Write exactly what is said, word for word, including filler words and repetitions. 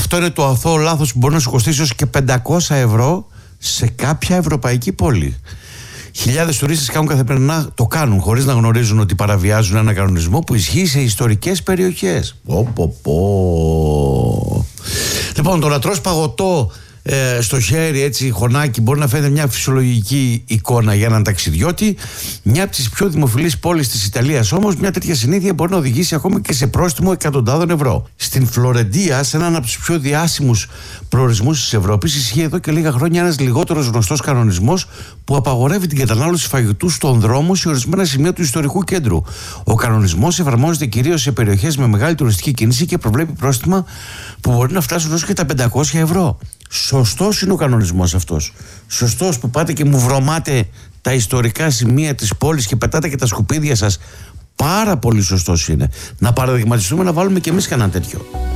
αυτό είναι το αθώο λάθος που μπορεί να σου κοστίσει ως και πεντακόσια ευρώ σε κάποια ευρωπαϊκή πόλη. Χιλιάδες τουρίστες κάνουν καθημερινά, το κάνουν χωρίς να γνωρίζουν ότι παραβιάζουν ένα κανονισμό που ισχύει σε ιστορικές περιοχές. Πω, πω, πω. Λοιπόν, το να τρως παγωτό ε, στο χέρι, έτσι, χωνάκι, μπορεί να φαίνεται μια φυσιολογική εικόνα για έναν ταξιδιώτη. Μια από τις πιο δημοφιλείς πόλεις της Ιταλίας, όμως, μια τέτοια συνήθεια μπορεί να οδηγήσει ακόμα και σε πρόστιμο εκατοντάδων ευρώ. Στην Φλωρεντία, σε έναν από τους πιο διάσημους προορισμούς της Ευρώπης, ισχύει εδώ και λίγα χρόνια ένας λιγότερος γνωστός κανονισμός που απαγορεύει την κατανάλωση φαγητού στον δρόμο σε ορισμένα σημεία του ιστορικού κέντρου. Ο κανονισμός εφαρμόζεται κυρίως σε περιοχές με μεγάλη τουριστική κίνηση και προβλέπει πρόστιμα που μπορεί να φτάσουν ως και τα πεντακόσια ευρώ. Σωστός είναι ο κανονισμός αυτός. Σωστός που πάτε και μου βρωμάτε τα ιστορικά σημεία της πόλης και πετάτε και τα σκουπίδια σας. Πάρα πολύ σωστός είναι. Να παραδειγματιστούμε να βάλουμε και εμείς κανένα τέτοιο.